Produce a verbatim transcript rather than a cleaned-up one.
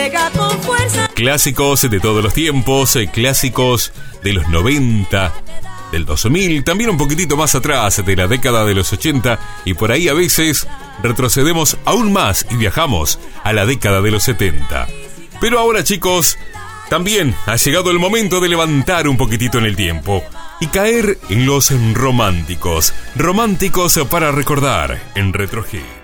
llega con fuerza. Clásicos de todos los tiempos, clásicos de los noventa, del dos mil, también un poquitito más atrás de la década de los ochenta, y por ahí a veces retrocedemos aún más y viajamos a la década de los setenta. Pero ahora, chicos, también ha llegado el momento de levantar un poquitito en el tiempo y caer en los románticos, románticos para recordar en Retro Hits.